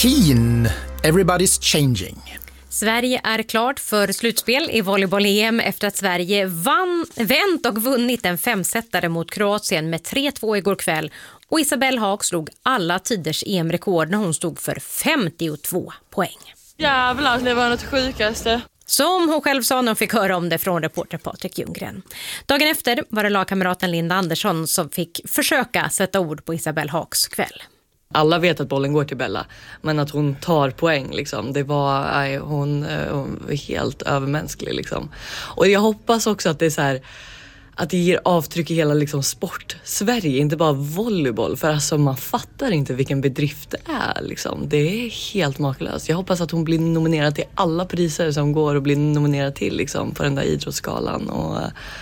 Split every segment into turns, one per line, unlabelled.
Keen, everybody's changing.
Sverige är klart för slutspel i volleyboll-EM efter att Sverige vänt och vunnit en 5-setare mot Kroatien med 3-2 igår kväll. Och Isabelle Haak slog alla tiders EM-rekord när hon stod för 52 poäng.
Jävlar, det var något sjukaste.
Som hon själv sa när hon fick höra om det från reporter Patrik Ljunggren. Dagen efter var det lagkamraten Linda Andersson som fick försöka sätta ord på Isabelle Haaks kväll.
Alla vet att bollen går till Bella, men att hon tar poäng liksom, det var hon var helt övermänsklig liksom. Och jag hoppas också att det är så här, att det ger avtryck i hela liksom sport Sverige, inte bara volleyboll, för alltså man fattar inte vilken bedrift det är liksom. Det är helt makalöst. Jag hoppas att hon blir nominerad till alla priser som går och blir nominerad till liksom på den där idrottsskalan. Och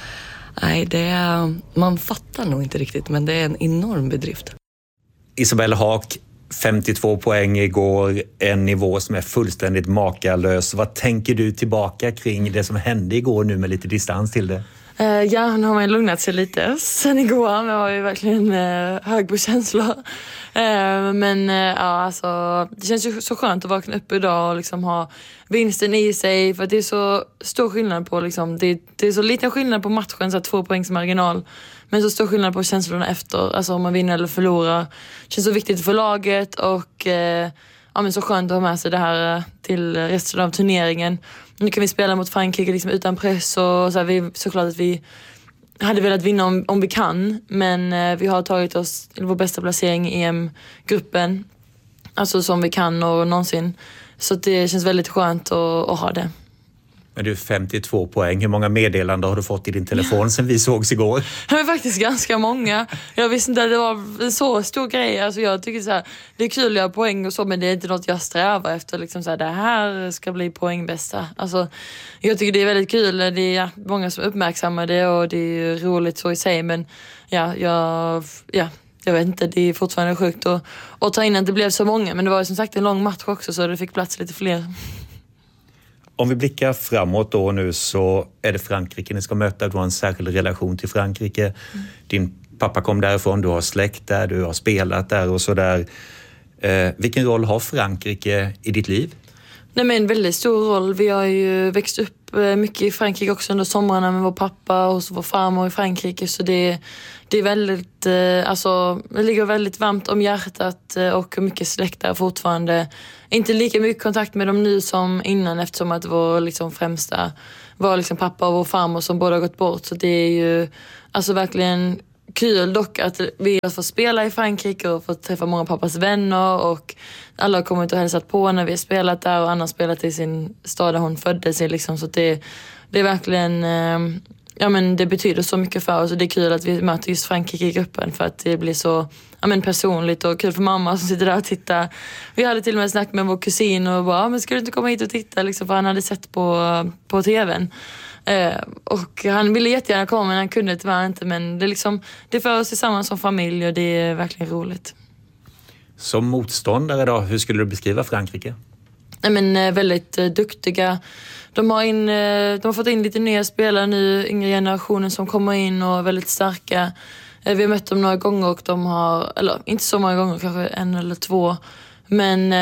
man fattar nog inte riktigt, men det är en enorm bedrift.
Isabelle Haak, 52 poäng igår, en nivå som är fullständigt makalös. Vad tänker du tillbaka kring det som hände igår nu med lite distans till det?
Ja, nu har man lugnat sig lite sen igår. Jag var ju verkligen hög på känslor. Alltså, det känns ju så skönt att vakna upp idag och liksom ha vinsten i sig. För det är så stor skillnad på liksom, det är så liten skillnad på matchen, så här 2 poängs marginal. Men så stor skillnad på känslorna efter, alltså om man vinner eller förlorar. Det känns så viktigt för laget och men så skönt att ha med sig det här till resten av turneringen. Nu kan vi spela mot Frankrike liksom utan press och så här, såklart att vi hade velat vinna om vi kan, men vi har tagit oss till vår bästa placering i EM-gruppen, alltså som vi kan och någonsin. Så det känns väldigt skönt att ha det.
Men du, 52 poäng. Hur många meddelanden har du fått i din telefon sen vi sågs igår?
Det var faktiskt ganska många. Jag visste inte att det var en så stor grej. Alltså jag tycker så här, det är kul att göra poäng och så, men det är inte något jag strävar efter. Liksom så här, det här ska bli poängbästa. Alltså, jag tycker det är väldigt kul. Det är många som uppmärksammar det och det är roligt så i sig. Men jag vet inte, det är fortfarande sjukt att ta in att det blev så många. Men det var som sagt en lång match också, så det fick plats lite fler.
Om vi blickar framåt då nu, så är det Frankrike ni ska möta. Du har en särskild relation till Frankrike. Din pappa kom därifrån, du har släkt där, du har spelat där och sådär. Vilken roll har Frankrike i ditt liv?
Nej, men en väldigt stor roll. Vi har ju växt upp mycket i Frankrike också under somrarna med vår pappa och vår farmor i Frankrike. Så det är väldigt, det ligger väldigt varmt om hjärtat och mycket släkt där fortfarande. Inte lika mycket kontakt med dem nu som innan, eftersom att vår liksom främsta var liksom pappa och vår farmor som båda har gått bort. Så det är ju alltså verkligen kul dock att vi har fått spela i Frankrike och fått träffa många pappas vänner, och alla har kommit och hälsat på när vi har spelat där, och Anna har spelat i sin stad där hon föddes i liksom. Så det är verkligen det betyder så mycket för oss, och det är kul att vi möter just Frankrike i gruppen, för att det blir så personligt och kul för mamma som sitter där och tittar. Vi hade till och med snack med vår kusin och bara, men ska du inte komma hit och titta liksom, för han hade sett på tvn. Och han ville jättegärna komma, men han kunde tyvärr inte. Men det för oss tillsammans som familj, och det är verkligen roligt.
Som motståndare då, hur skulle du beskriva Frankrike?
Väldigt duktiga. De har fått in lite nya spelare nu, yngre generationen som kommer in och är väldigt starka. Vi har mött dem några gånger och de har, eller inte så många gånger, kanske 1 eller 2. Men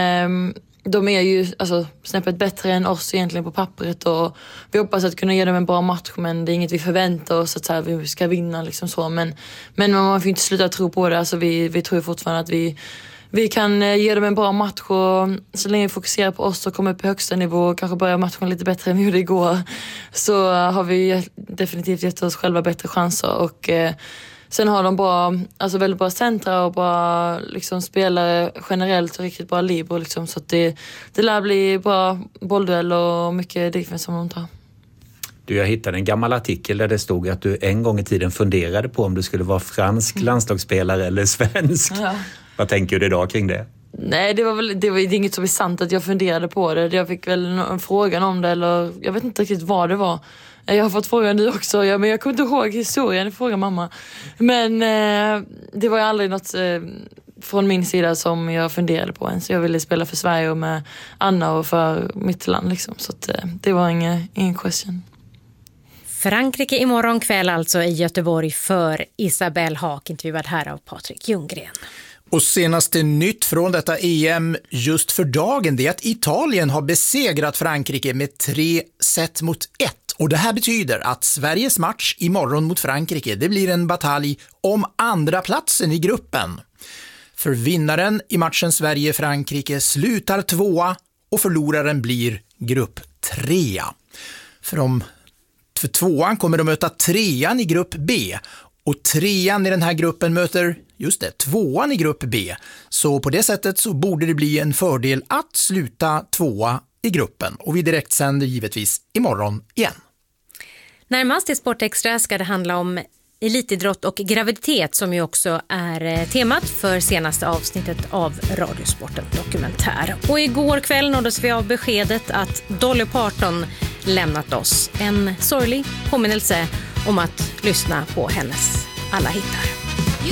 de är ju snäppet bättre än oss egentligen på pappret, och vi hoppas att kunna ge dem en bra match, men det är inget vi förväntar oss att så här, vi ska vinna liksom så, men man får inte sluta tro på det. Alltså vi tror fortfarande att vi kan ge dem en bra match, och så länge vi fokuserar på oss och kommer upp på högsta nivå och kanske börja matchen lite bättre än vi gjorde igår, så har vi definitivt gett oss själva bättre chanser. Och sen har de väldigt bra centra och bra liksom, spelare generellt och riktigt bra libero liksom, så att det lär bli bra bollduell och mycket defense som de tar.
Jag hittade en gammal artikel där det stod att du en gång i tiden funderade på om du skulle vara fransk landslagsspelare eller svensk. Ja. Vad tänker du idag kring det? Nej, det var inget som är sant att jag funderade på det. Jag fick väl en fråga om det, eller jag vet inte riktigt vad det var. Jag har fått frågan nu också, men jag kommer inte ihåg historien, fråga mamma. Men det var ju aldrig något från min sida som jag funderade på än. Så jag ville spela för Sverige och med Anna och för mitt land liksom. Så att, det var ingen question.
Frankrike imorgon kväll alltså i Göteborg för Isabelle Haak, intervjuad här av Patrik Ljunggren.
Och senaste nytt från detta EM just för dagen, det är att Italien har besegrat Frankrike med 3-1. Och det här betyder att Sveriges match imorgon mot Frankrike, det blir en batalj om andra platsen i gruppen. För vinnaren i matchen Sverige-Frankrike slutar 2 och förloraren blir grupp 3. För 2 kommer de möta 3:an i grupp B. Och 3:an i den här gruppen möter, just det, 2:an i grupp B. Så på det sättet så borde det bli en fördel att sluta 2 i gruppen. Och vi direkt sänder givetvis imorgon igen.
Närmast i Sportextra ska det handla om elitidrott och graviditet som ju också är temat för senaste avsnittet av Radiosporten Dokumentär. Och igår kväll nåddes vi av beskedet att Dolly Parton lämnat oss. En sorglig påminnelse om att lyssna på hennes alla hittar.